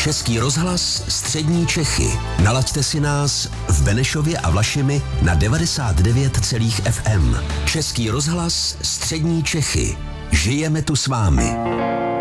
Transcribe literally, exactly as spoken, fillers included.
Český rozhlas Střední Čechy. Nalaďte si nás v Benešově a Vlašimi na devadesát devět celá F M. Český rozhlas Střední Čechy. Žijeme tu s vámi.